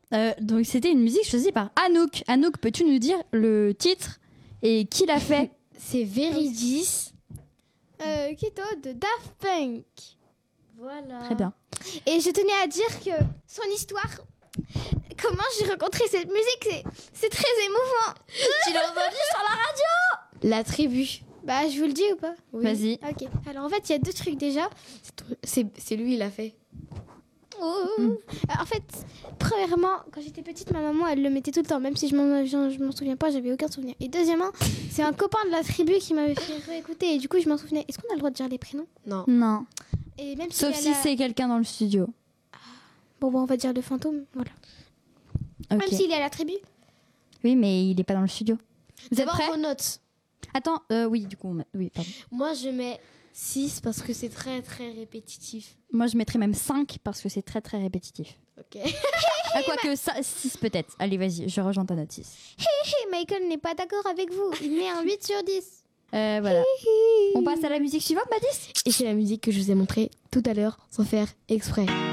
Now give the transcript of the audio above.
Donc c'était une musique choisie par Anouk. Anouk, peux-tu nous dire le titre et qui l'a fait? C'est Veridis. Keto de Daft Punk. Voilà. Très bien. Et je tenais à dire que son histoire, comment j'ai rencontré cette musique, c'est très émouvant. Tu l'as entendu sur la radio? La tribu. Bah, je vous le dis ou pas? Oui. Vas-y. Ok. Alors, en fait, il y a 2 trucs déjà. C'est lui, il l'a fait. En fait, premièrement, quand j'étais petite, ma maman, elle le mettait tout le temps. Même si je m'en souviens pas, j'avais aucun souvenir. Et deuxièmement, c'est un copain de la tribu qui m'avait fait réécouter. Et du coup, je m'en souvenais. Est-ce qu'on a le droit de dire les prénoms? Non. Non. Et même Sauf si c'est quelqu'un dans le studio. Bon, on va dire le fantôme. Voilà. Ok. Même s'il est à la tribu. Oui, mais il est pas dans le studio. Vous êtes D'abord, prêts? vos notes. Attends, oui, du coup, oui, pardon. Moi, je mets 6 parce que c'est très, très répétitif. Moi, je mettrais même 5 parce que c'est très très répétitif. Ok. Ah, quoique 6 peut-être. Allez, vas-y, je rejoins ta note 6. Et Michael n'est pas d'accord avec vous. Il met un 8 sur 10. Voilà. On passe à la musique suivante, Mathis? Et c'est la musique que je vous ai montrée tout à l'heure sans faire exprès.